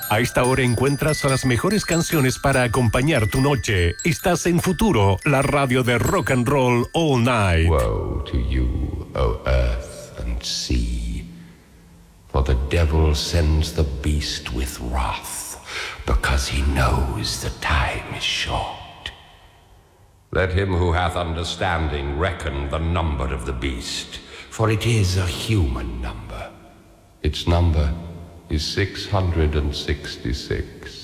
A esta hora encuentras las mejores canciones para acompañar tu noche. Estás en Futuro, la radio de rock and roll all night. Woe to you, O earth and sea, for the devil sends the beast with wrath, because he knows the time is short. Let him who hath understanding reckon the number of the beast, for it is a human number. Its number is 666.